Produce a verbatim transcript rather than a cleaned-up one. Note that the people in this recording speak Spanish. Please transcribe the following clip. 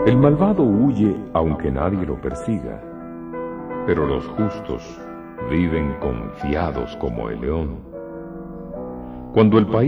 El malvado huye aunque nadie lo persiga, pero los justos viven confiados como el león. Cuando el país